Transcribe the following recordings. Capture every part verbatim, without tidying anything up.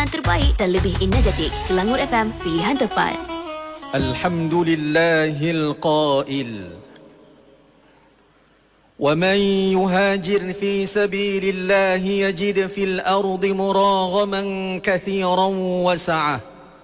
pilihan terbaik dan lebih energetik. Selangor F M, pilihan tepat. Alhamdulillahil qail ومن يهاجر في سبيل الله يجد في الأرض مراغما كثيرا وسعة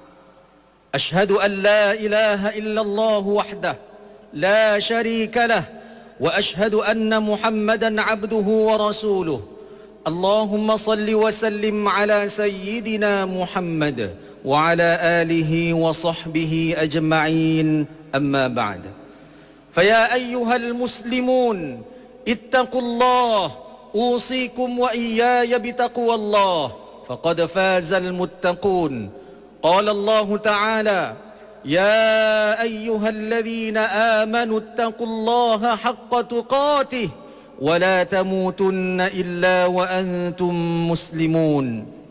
أشهد أن لا إله إلا الله وحده لا شريك له وأشهد أن محمدا عبده ورسوله اللهم صل وسلم على سيدنا محمد وعلى آله وصحبه أجمعين أما بعد فيا أيها المسلمون اتقوا الله أوصيكم وإياي بتقوى الله فقد فاز المتقون قال الله تعالى يا أيها الذين آمنوا اتقوا الله حق تقاته ولا تموتن إلا وأنتم مسلمون.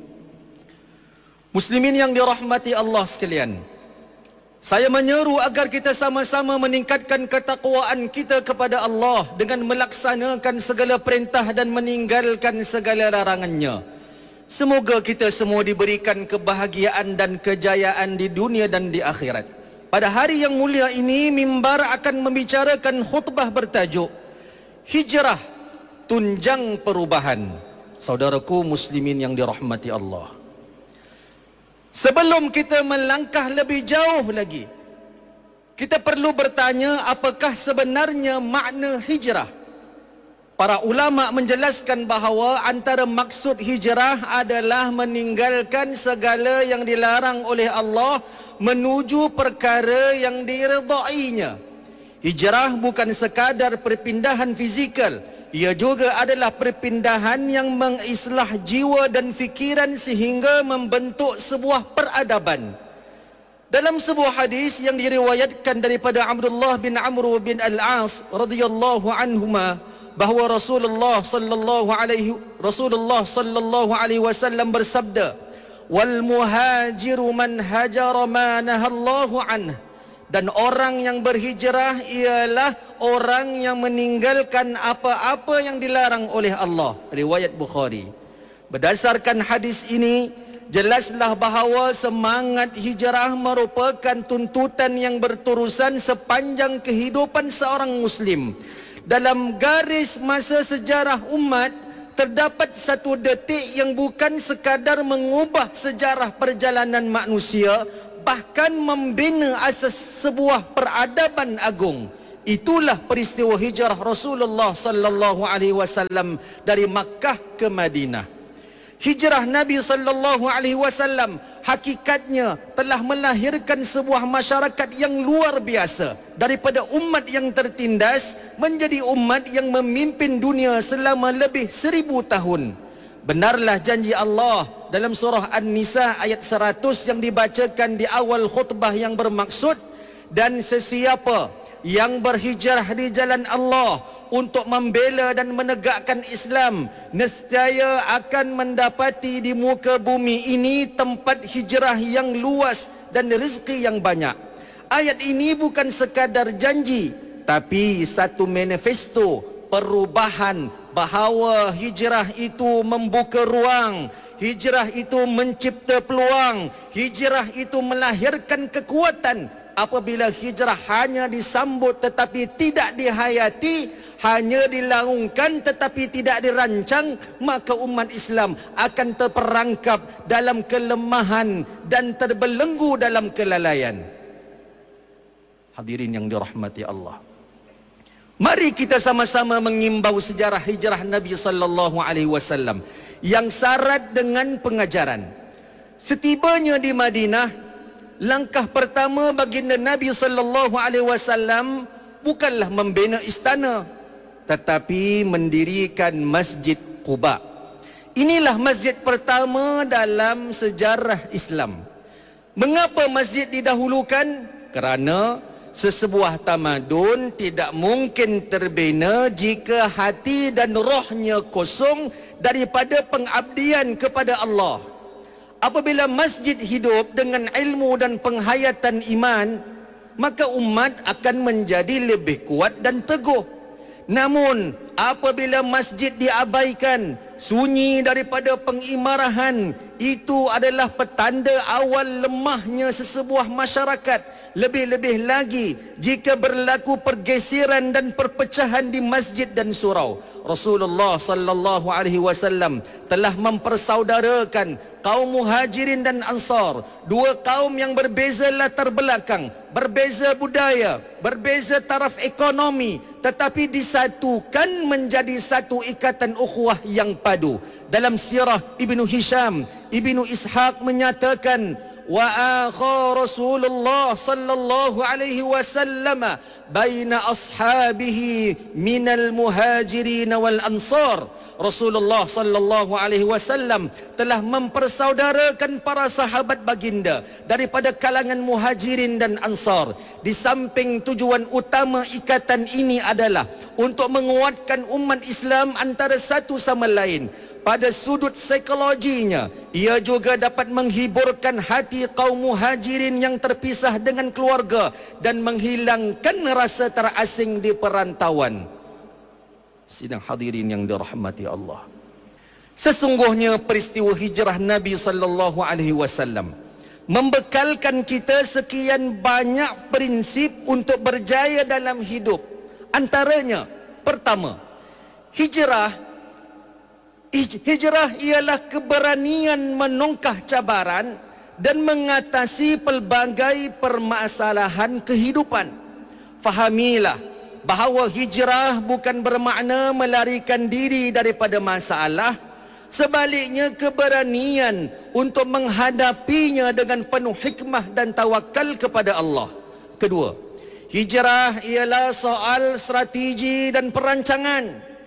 Muslimin yang dirahmati Allah sekalian, saya menyeru agar kita sama-sama meningkatkan ketakwaan kita kepada Allah dengan melaksanakan segala perintah dan meninggalkan segala larangannya. Semoga kita semua diberikan kebahagiaan dan kejayaan di dunia dan di akhirat. Pada hari yang mulia ini, mimbar akan membicarakan khutbah bertajuk Hijrah, Tunjang Perubahan. Saudaraku muslimin yang dirahmati Allah, sebelum kita melangkah lebih jauh lagi, kita perlu bertanya, apakah sebenarnya makna hijrah? Para ulama menjelaskan bahawa antara maksud hijrah adalah meninggalkan segala yang dilarang oleh Allah menuju perkara yang diredainya. Hijrah bukan sekadar perpindahan fizikal, ia juga adalah perpindahan yang mengislah jiwa dan fikiran sehingga membentuk sebuah peradaban. Dalam sebuah hadis yang diriwayatkan daripada Abdullah bin Amr bin Al-As radhiyallahu anhuma, bahawa Rasulullah sallallahu alaihi Rasulullah sallallahu alaihi wasallam bersabda, "Wal muhajiru man hajara ma nahallahu anhu." Dan orang yang berhijrah ialah orang yang meninggalkan apa-apa yang dilarang oleh Allah. Riwayat Bukhari. Berdasarkan hadis ini, jelaslah bahawa semangat hijrah merupakan tuntutan yang berterusan sepanjang kehidupan seorang Muslim. Dalam garis masa sejarah umat, terdapat satu detik yang bukan sekadar mengubah sejarah perjalanan manusia, bahkan membina asas sebuah peradaban agung. Itulah peristiwa hijrah Rasulullah sallallahu alaihi wasallam dari Makkah ke Madinah. Hijrah Nabi sallallahu alaihi wasallam hakikatnya telah melahirkan sebuah masyarakat yang luar biasa, daripada umat yang tertindas menjadi umat yang memimpin dunia selama lebih seribu tahun. Benarlah janji Allah dalam surah An-Nisa ayat seratus yang dibacakan di awal khutbah yang bermaksud, dan sesiapa yang berhijrah di jalan Allah untuk membela dan menegakkan Islam, nescaya akan mendapati di muka bumi ini tempat hijrah yang luas dan rezeki yang banyak. Ayat ini bukan sekadar janji, tapi satu manifesto perubahan, bahawa hijrah itu membuka ruang, hijrah itu mencipta peluang, hijrah itu melahirkan kekuatan. Apabila hijrah hanya disambut tetapi tidak dihayati, hanya dilaungkan tetapi tidak dirancang, maka umat Islam akan terperangkap dalam kelemahan dan terbelenggu dalam kelalaian. Hadirin yang dirahmati Allah, mari kita sama-sama mengimbau sejarah hijrah Nabi sallallahu alaihi wasallam yang syarat dengan pengajaran. Setibanya di Madinah, langkah pertama baginda Nabi sallallahu alaihi wasallam bukanlah membina istana, tetapi mendirikan Masjid Quba. Inilah masjid pertama dalam sejarah Islam. Mengapa masjid didahulukan? Kerana sesebuah tamadun tidak mungkin terbina jika hati dan rohnya kosong daripada pengabdian kepada Allah. Apabila masjid hidup dengan ilmu dan penghayatan iman, maka umat akan menjadi lebih kuat dan teguh. Namun apabila masjid diabaikan, sunyi daripada pengimarahan, itu adalah petanda awal lemahnya sesebuah masyarakat. Lebih-lebih lagi jika berlaku pergeseran dan perpecahan di masjid dan surau. Rasulullah sallallahu alaihi wasallam telah mempersaudarakan kaum Muhajirin dan Ansar, dua kaum yang berbeza latar belakang, berbeza budaya, berbeza taraf ekonomi, tetapi disatukan menjadi satu ikatan ukhuwah yang padu. Dalam sirah Ibnu Hisham, Ibnu Ishaq menyatakan, wa akha Rasulullah sallallahu alaihi wasallam baina ashabihi minal muhajirin wal ansar. Rasulullah sallallahu alaihi wasallam telah mempersaudarakan para sahabat baginda daripada kalangan muhajirin dan ansar. Di samping tujuan utama ikatan ini adalah untuk menguatkan umat Islam antara satu sama lain, pada sudut psikologinya ia juga dapat menghiburkan hati kaum muhajirin yang terpisah dengan keluarga dan menghilangkan rasa terasing di perantauan. Sidang hadirin yang dirahmati Allah, sesungguhnya peristiwa hijrah Nabi sallallahu alaihi wasallam membekalkan kita sekian banyak prinsip untuk berjaya dalam hidup. Antaranya, pertama, hijrah Hijrah ialah keberanian menongkah cabaran dan mengatasi pelbagai permasalahan kehidupan. Fahamilah bahawa hijrah bukan bermakna melarikan diri daripada masalah. Sebaliknya, keberanian untuk menghadapinya dengan penuh hikmah dan tawakal kepada Allah. Kedua, hijrah ialah soal strategi dan perancangan.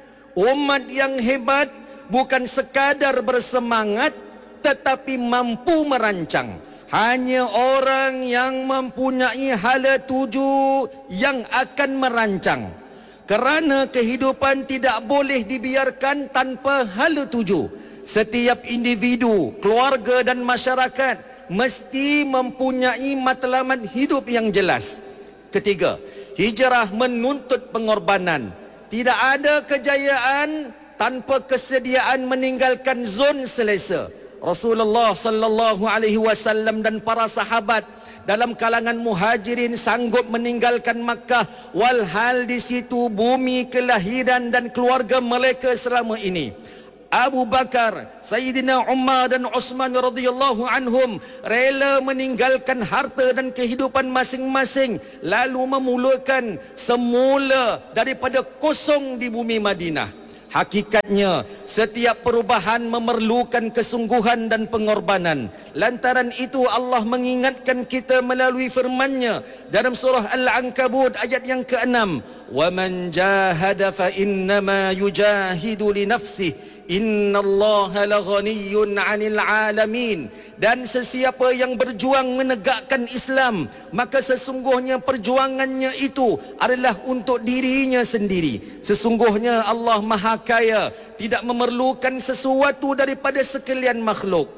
Umat yang hebat bukan sekadar bersemangat tetapi mampu merancang. Hanya orang yang mempunyai hala tuju yang akan merancang. Kerana kehidupan tidak boleh dibiarkan tanpa hala tuju. Setiap individu, keluarga dan masyarakat mesti mempunyai matlamat hidup yang jelas. Ketiga, hijrah menuntut pengorbanan. Tidak ada kejayaan tanpa kesediaan meninggalkan zon selesa. Rasulullah sallallahu alaihi wasallam dan para sahabat dalam kalangan muhajirin sanggup meninggalkan Makkah, walhal di situ bumi kelahiran dan keluarga mereka selama ini. Abu Bakar, Sayyidina Umar dan Uthman radhiyallahu anhum rela meninggalkan harta dan kehidupan masing-masing, lalu memulakan semula daripada kosong di bumi Madinah. Hakikatnya, setiap perubahan memerlukan kesungguhan dan pengorbanan. Lantaran itu Allah mengingatkan kita melalui firman-Nya dalam surah Al-Ankabut ayat yang keenam, "Wa man jahada fa innama yujahidu li nafsihi, innallaha laghaniyyun 'anil 'alamin." Dan sesiapa yang berjuang menegakkan Islam, maka sesungguhnya perjuangannya itu adalah untuk dirinya sendiri. Sesungguhnya Allah Maha Kaya, tidak memerlukan sesuatu daripada sekalian makhluk.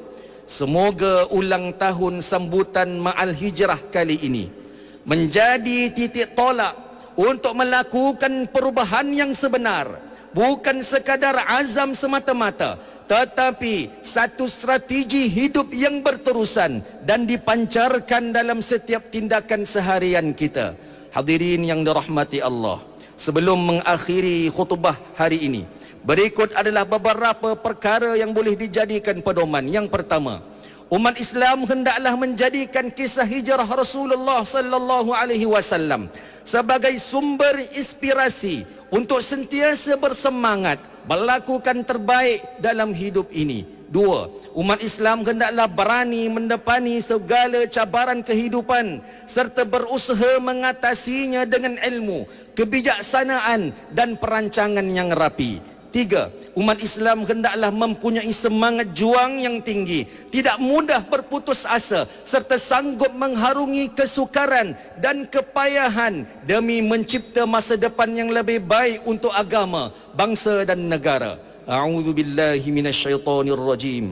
Semoga ulang tahun sambutan Ma'al Hijrah kali ini menjadi titik tolak untuk melakukan perubahan yang sebenar, bukan sekadar azam semata-mata, tetapi satu strategi hidup yang berterusan dan dipancarkan dalam setiap tindakan seharian kita. Hadirin yang dirahmati Allah, sebelum mengakhiri khutbah hari ini, berikut adalah beberapa perkara yang boleh dijadikan pedoman. Yang pertama, umat Islam hendaklah menjadikan kisah hijrah Rasulullah sallallahu alaihi wasallam sebagai sumber inspirasi untuk sentiasa bersemangat melakukan terbaik dalam hidup ini. Dua, umat Islam hendaklah berani mendepani segala cabaran kehidupan serta berusaha mengatasinya dengan ilmu, kebijaksanaan dan perancangan yang rapi. Tiga, umat Islam hendaklah mempunyai semangat juang yang tinggi, tidak mudah berputus asa serta sanggup mengharungi kesukaran dan kepayahan demi mencipta masa depan yang lebih baik untuk agama, bangsa dan negara. A'udzu billahi minasyaitonir rajim.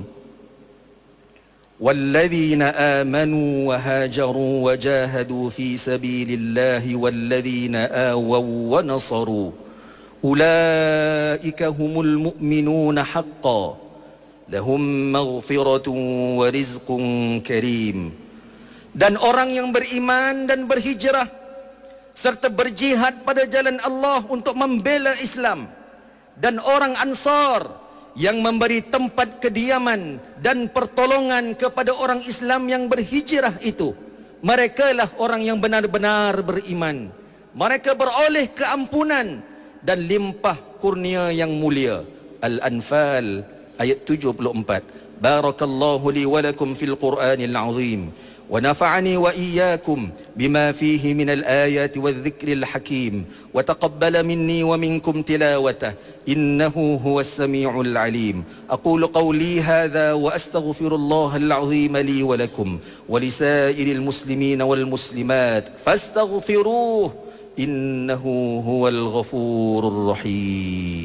Walladzina amanu wa hajaru wa jahadu fi sabilillahi walladzina awaw wa nasaru ulaika humul mu'minuna haqqan lahum maghfiratun wa rizqun karim. Dan orang yang beriman dan berhijrah serta berjihad pada jalan Allah untuk membela Islam, dan orang Ansar yang memberi tempat kediaman dan pertolongan kepada orang Islam yang berhijrah itu, mereka lah orang yang benar-benar beriman. Mereka beroleh keampunan dan limpah kurnia yang mulia. Al-Anfal ayat tujuh puluh empat. Barakallahu li wa lakum fil Qur'anil azim. ونفعني وإياكم بما فيه من الآيات والذكر الحكيم وتقبل مني ومنكم تلاوته إنه هو السميع العليم. أقول قولي هذا وأستغفر الله العظيم لي ولكم ولسائر المسلمين والمسلمات فاستغفروه إنه هو الغفور الرحيم.